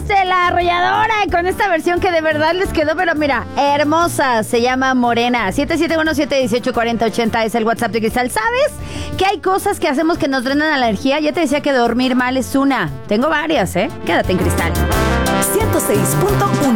de La Arrolladora con esta versión que de verdad les quedó, pero mira, hermosa. Se llama Morena. 771-718-4080 es el WhatsApp de Cristal. ¿Sabes que hay cosas que hacemos que nos drenan la energía? Ya te decía que dormir mal es una. Tengo varias, ¿eh? Quédate en Cristal. 106.1